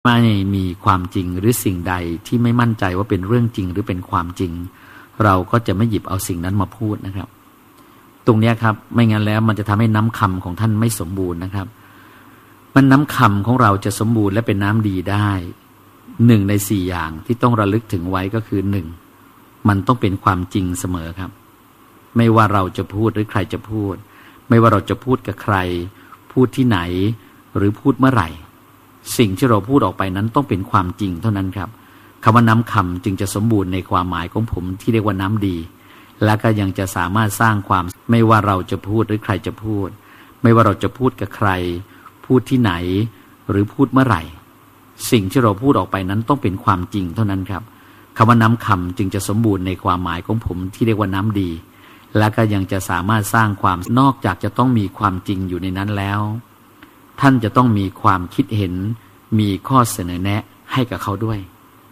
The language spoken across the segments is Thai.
ไม่มีความจริงหรือสิ่งใดที่ไม่มั่นใจว่าเป็นเรื่องจริงหรือเป็นความจริงเราก็จะไม่หยิบเอาสิ่งนั้นมาพูดนะครับตรงนี้ครับไม่งั้นแล้วมันจะทำให้น้ำคำของท่านไม่สมบูรณ์นะครับมันน้ำคำของเราจะสมบูรณ์และเป็นน้ำดีได้หนึ่งใน4อย่างที่ต้องระลึกถึงไว้ก็คือ1มันต้องเป็นความจริงเสมอครับไม่ว่าเราจะพูดหรือใครจะพูดไม่ว่าเราจะพูดกับใครพูดที่ไหนหรือพูดเมื่อไหร่สิ่งที่เราพูดออกไปนั้นต้องเป็นความจริงเท่านั้นครับคำว่าน้ำคำจึงจะสมบูรณ์ในความหมายของผมที่เรียกว่าน้ำดีและก็ยังจะสามารถสร้างความไม่ว่าเราจะพูดหรือใครจะพูดไม่ว่าเราจะพูดกับใครพูดที่ไหนหรือพูดเมื่อไหร่สิ่งที่เราพูดออกไปนั้นต้องเป็นความจริงเท่านั้นครับคำว่าน้ำคำจึงจะสมบูรณ์ในความหมายของผมที่เรียกว่าน้ำดีและก็ยังจะสามารถสร้างความนอกจากจะต้องมีความจริงอยู่ในนั้นแล้วท่านจะต้องมีความคิดเห็นมีข้อเสนอแนะให้กับเขาด้วย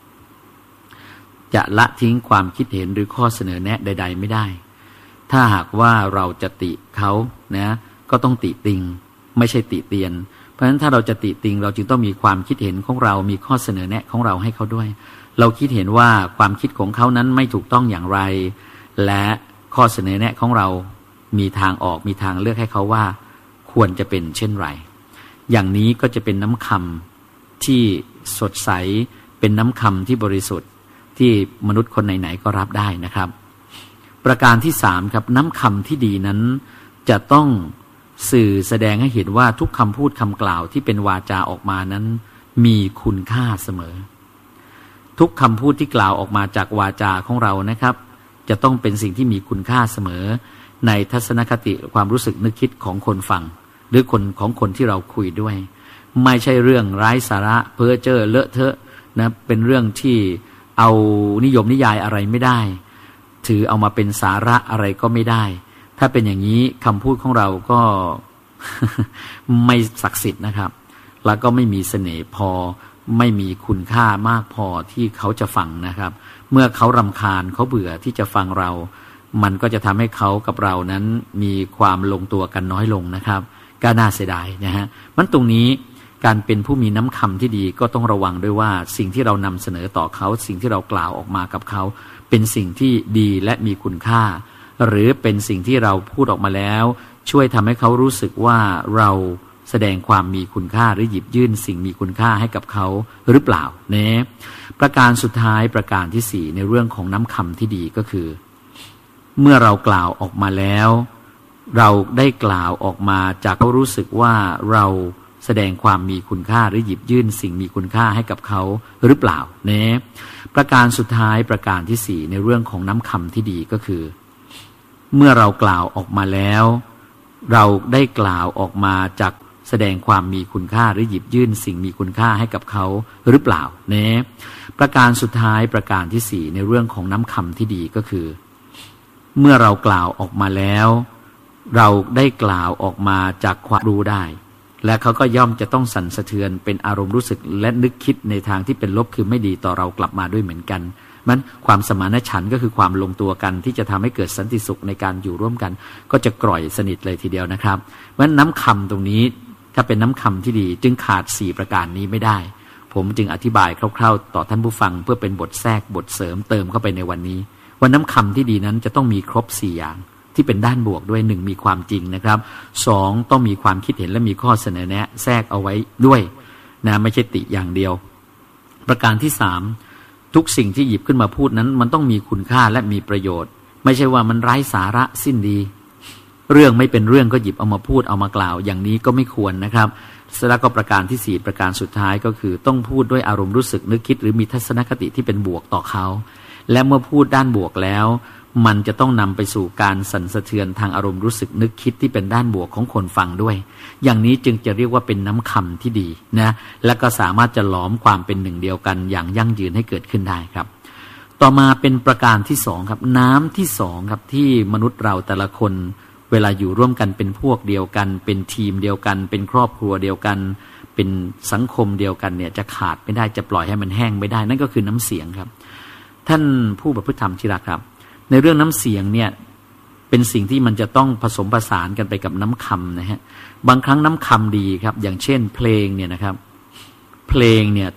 จะละทิ้งความคิดเห็นหรือข้อเสนอแนะใดๆไม่ได้ถ้าหากว่าเราจะติเขานะก็ต้องติติงไม่ใช่ติเตียนเพราะฉะนั้นถ้าเราจะติติงเราจึงต้องมีความคิดเห็นของเรามีข้อเสนอแนะของเราให้เขาด้วยเราคิดเห็นว่าความคิดของเขานั้นไม่ถูกต้องอย่างไรและข้อเสนอแนะของเรามีทางออกมีทางเลือกให้เขาว่าควรจะเป็นเช่นไรอย่างนี้ก็จะเป็นน้ำคำที่สดใสเป็นน้ำคำที่บริสุทธิ์ที่มนุษย์คนไหนๆก็รับได้นะครับประการที่3ครับน้ำคำที่ดีนั้นจะต้องสื่อแสดงให้เห็นว่าทุกคำพูดคำกล่าวที่เป็นวาจาออกมานั้นมีคุณค่าเสมอทุกคำพูดที่กล่าวออกมาจากวาจาของเรานะครับจะต้องเป็นสิ่งที่มีคุณค่าเสมอในทัศนคติความรู้สึกนึกคิดของคนฟังหรือคนที่เราคุยด้วยไม่ใช่เรื่องไร้สาระเพ้อเจ้อเลอะเทอะนะเป็นเรื่องที่เอานิยมนิยายอะไรไม่ได้ถือเอามาเป็นสาระอะไรก็ไม่ได้ถ้าเป็นอย่างนี้คำพูดของเราก็ ไม่ศักดิ์สิทธิ์นะครับแล้วก็ไม่มีเสน่ห์พอไม่มีคุณค่ามากพอที่เขาจะฟังนะครับเมื่อเขารำคาญเขาเบื่อที่จะฟังเรามันก็จะทำให้เขากับเรานั้นมีความลงตัวกันน้อยลงนะครับก็น่าเสียดายนะฮะมันตรงนี้การเป็นผู้มีน้ำคำที่ดีก็ต้องระวังด้วยว่าสิ่งที่เรานำเสนอต่อเขาสิ่งที่เรากล่าวออกมากับเขาเป็นสิ่งที่ดีและมีคุณค่าหรือเป็นสิ่งที่เราพูดออกมาแล้วช่วยทำให้เขารู้สึกว่าเราแสดงความมีคุณค่าหรือหยิบยื่นสิ่งมีคุณค่าให้กับเขาหรือเปล่าเนี่ยประการสุดท้ายประการที่4ในเรื่องของน้ำคำที่ดีก็คือเมื่อเรากล่าวออกมาแล้วเราได้กล่าวออกมาจากเขารู้สึกว่าเราแสดงความมีคุณค่าหรือหยิบยื่นสิ่งมีคุณค่าให้กับเขาหรือเปล่าเนี่ยประการสุดท้ายประการที่4ในเรื่องของน้ำคำที่ดีก็คือเมื่อเรากล่าวออกมาแล้วเราได้กล่าวออกมาจากแสดงความมีคุณค่าหรือหยิบยื่นสิ่งมีคุณค่าให้กับเขาหรือเปล่าเนี่ยประการสุดท้ายประการที่4ในเรื่องของน้ำคำที่ดีก็คือเมื่อเรากล่าวออกมาแล้วเราได้กล่าวออกมาจากความรู้ได้และเขาก็ย่อมจะต้องสั่นสะเทือนเป็นอารมณ์รู้สึกและนึกคิดในทางที่เป็นลบคือไม่ดีต่อเรากลับมาด้วยเหมือนกันมันความสมานฉันท์ก็คือความลงตัวกันที่จะทำให้เกิดสันติสุขในการอยู่ร่วมกันก็จะกร่อยสนิทเลยทีเดียวนะครับเพราะฉะนั้นน้ำคำตรงนี้ถ้าเป็นน้ำคำที่ดีจึงขาด4ประการนี้ไม่ได้ผมจึงอธิบายคร่าวๆต่อท่านผู้ฟังเพื่อเป็นบทแทรกบทเสริมเติมเข้าไปในวันนี้ว่าน้ำคำที่ดีนั้นจะต้องมีครบ4อย่างที่เป็นด้านบวกด้วย1มีความจริงนะครับ2ต้องมีความคิดเห็นและมีข้อเสนอแนะแทรกเอาไว้ด้วยนะไม่ใช่ติอย่างเดียวประการที่3ทุกสิ่งที่หยิบขึ้นมาพูดนั้นมันต้องมีคุณค่าและมีประโยชน์ไม่ใช่ว่ามันไร้สาระสิ้นดีเรื่องไม่เป็นเรื่องก็หยิบเอามาพูดเอามากล่าวอย่างนี้ก็ไม่ควรนะครับแล้วก็ประการที่4ประการสุดท้ายก็คือต้องพูดด้วยอารมณ์รู้สึกนึกคิดหรือมีทัศนคติที่เป็นบวกต่อเขาและเมื่อพูดด้านบวกแล้วมันจะต้องนำไปสู่การสั่นสะเทือนทางอารมณ์รู้สึกนึกคิดที่เป็นด้านบวกของคนฟังด้วยอย่างนี้จึงจะเรียกว่าเป็นน้ำคำที่ดีนะและก็สามารถจะหลอมความเป็นหนึ่งเดียวกันอย่างยั่งยืนให้เกิดขึ้นได้ครับต่อมาเป็นประการที่2ครับน้ำที่2ครับที่มนุษย์เราแต่ละคนเวลาอยู่ร่วมกันเป็นพวกเดียวกันเป็นทีมเดียวกันเป็นครอบครัวเดียวกันเป็นสังคมเดียวกันเนี่ยจะขาดไม่ได้จะปล่อยให้มันแห้งไม่ได้นั่นก็คือน้ำเสียงครับท่านผู้ประพฤติธรรมที่รักครับในเรื่องน้ำเสียงเนี่ยเป็นสิ่งที่มันจะต้องผสมผสานกันไปกับน้ำคำนะฮะบางครั้งน้ำคำดีครับอย่างเช่นเพลงเนี่ยนะครับเพลงเนี่ย